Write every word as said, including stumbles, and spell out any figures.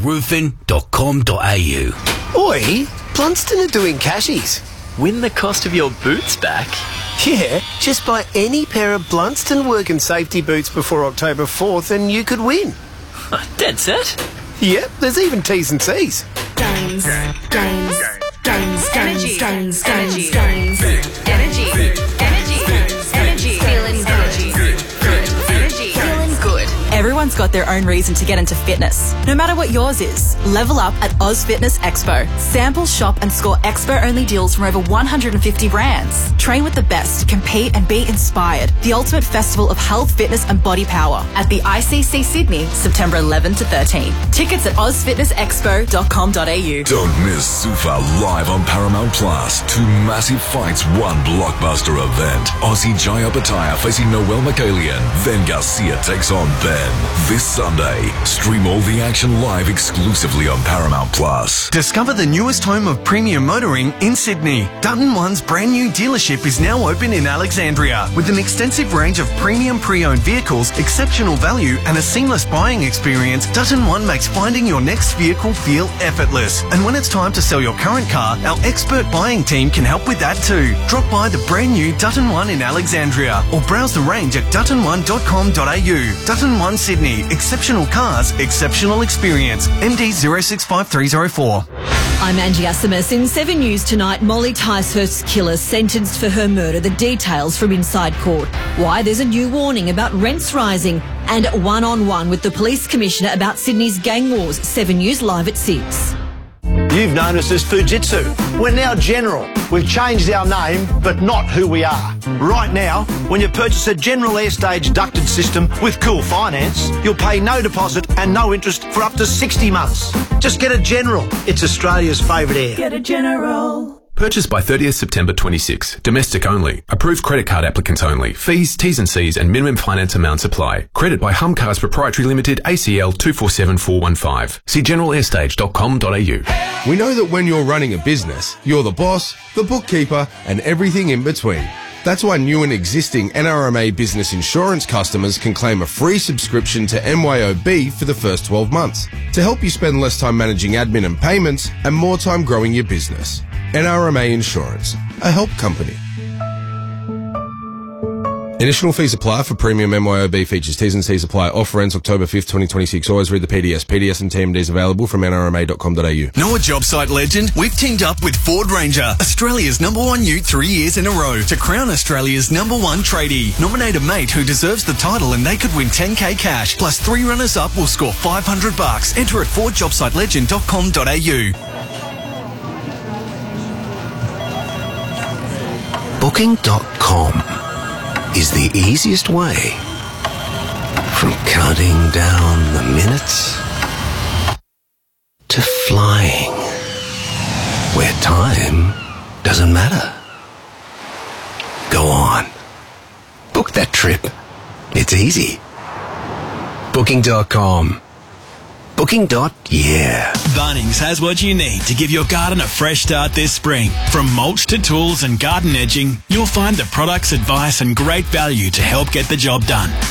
roofing dot com dot a u. Oi, Blunston are doing cashies. Win the cost of your boots back? Yeah, just buy any pair of Blunston work and safety boots before October fourth and you could win. Dead set? Yep, there's even T's and C's. Games, games, games, games, games, games, games, games. Energy, energy, energy, feeling energy, energy, feeling good. Everyone's got their own reason to get into fitness. No matter what yours is, level up at Oz Fitness Expo. Sample, shop and score Expo-only deals from over one hundred fifty brands. Train with the best, compete and be inspired. The ultimate festival of health, fitness and body power at the I C C Sydney, September eleventh to thirteenth. Tickets at oz fitness expo dot com dot a u. Don't miss Sufa live on Paramount Plus. Two massive fights, one blockbuster event. Aussie Jaya Bataya facing Noel Michaelian. Then Garcia takes on Ben. This Sunday, stream all the action live exclusively on Paramount Plus. Discover the newest home of premium motoring in Sydney. Dutton One's brand new dealership is now open in Alexandria with an extensive range of premium pre-owned vehicles, exceptional value and a seamless buying experience. Dutton One makes finding your next vehicle feel effortless. And when it's time to sell your current car, our expert buying team can help with that too. Drop by the brand new Dutton One in Alexandria or browse the range at dutton one dot com dot a u. Dutton One Sydney. Exceptional cars, exceptional experience. M D zero six five three zero four. I'm Angie Asimus. In Seven News tonight, Molly Ticehurst's killer sentenced for her murder. The details from inside court. Why there's a new warning about rents rising and one-on-one with the Police Commissioner about Sydney's gang wars. Seven News live at six. You've known us as Fujitsu. We're now General. We've changed our name, but not who we are. Right now, when you purchase a General Airstage ducted system with Cool Finance, you'll pay no deposit and no interest for up to sixty months. Just get a General. It's Australia's favourite air. Get a General. Purchase by thirtieth September twenty-six. Domestic only. Approved credit card applicants only. Fees, T's and C's and minimum finance amounts apply. Credit by Humcars Proprietary Limited, A C L two four seven four one five. See general airstage dot com dot a u. We know that when you're running a business, you're the boss, the bookkeeper and everything in between. That's why new and existing N R M A business insurance customers can claim a free subscription to M Y O B for the first twelve months to help you spend less time managing admin and payments and more time growing your business. N R M A Insurance, a help company. Initial fees apply for premium M Y O B features. T's and C's apply. Offer ends October fifth, twenty twenty-six. Always read the P D S. P D S and T M Ds available from N R M A dot com dot a u. Know a job site legend? We've teamed up with Ford Ranger, Australia's number one ute three years in a row, to crown Australia's number one tradie. Nominate a mate who deserves the title and they could win ten K cash. Plus three runners-up will score five hundred bucks. Enter at ford job site legend dot com dot a u. Booking dot com is the easiest way from counting down the minutes to flying where time doesn't matter. Go on. Book that trip. It's easy. Booking dot com. Booking. Yeah. Bunnings has what you need to give your garden a fresh start this spring. From mulch to tools and garden edging, you'll find the products, advice and great value to help get the job done.